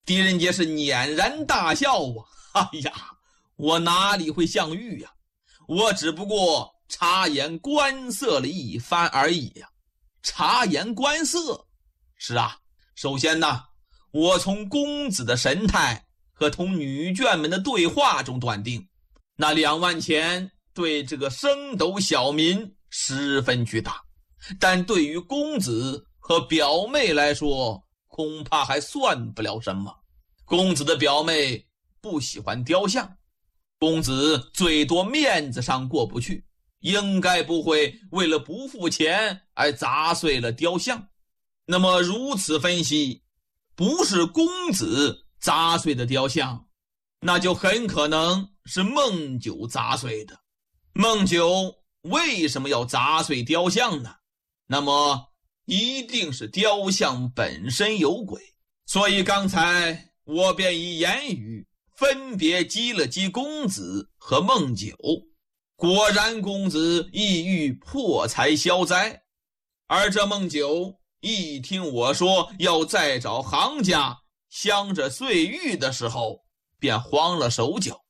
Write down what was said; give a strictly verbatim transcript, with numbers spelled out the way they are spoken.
狄仁杰是辇然大笑啊，哎呀，我哪里会像玉呀、啊？我只不过察言观色了一番而已呀、啊。察言观色，是啊，首先呢，我从公子的神态和同女眷们的对话中断定，那两万钱对这个升斗小民十分巨大，但对于公子和表妹来说，恐怕还算不了什么。公子的表妹不喜欢雕像，公子最多面子上过不去，应该不会为了不付钱而砸碎了雕像。那么如此分析，不是公子砸碎的雕像，那就很可能是孟九砸碎的。孟九为什么要砸碎雕像呢？那么一定是雕像本身有鬼。所以刚才我便以言语分别激了激公子和孟九，果然公子意欲破财消灾，而这孟九一听我说要再找行家镶着碎玉的时候，便慌了手脚。